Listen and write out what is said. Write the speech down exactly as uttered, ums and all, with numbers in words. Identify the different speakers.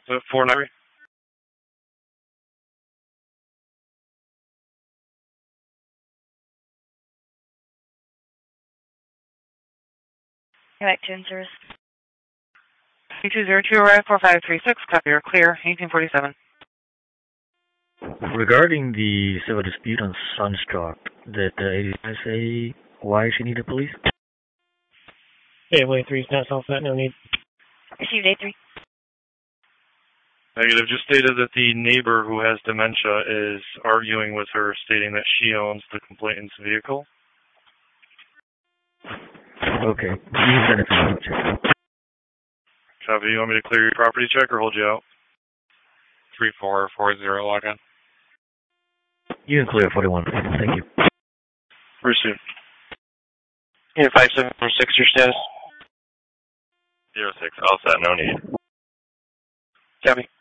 Speaker 1: Uh, four nine.
Speaker 2: Connect to service.
Speaker 3: two zero two, arrive four five three six, copy, you're clear, eighteen forty-seven.
Speaker 4: Regarding the civil dispute on Sunstruck, did the eighty-five say why she needed police?
Speaker 5: Hey, wait, three, not self that, no need.
Speaker 2: Received A three.
Speaker 1: Negative. Just stated that the neighbor who has dementia is arguing with her, stating that she owns the complainant's vehicle.
Speaker 4: Okay. You can send it to me. Check.
Speaker 1: Copy. You want me to clear your property check or hold you out?
Speaker 6: three four four zero, log on.
Speaker 4: You can clear forty-one. Thank you.
Speaker 1: Pursuit.
Speaker 7: Here, five seven four six, your status?
Speaker 6: zero six, all set, no need.
Speaker 7: Copy.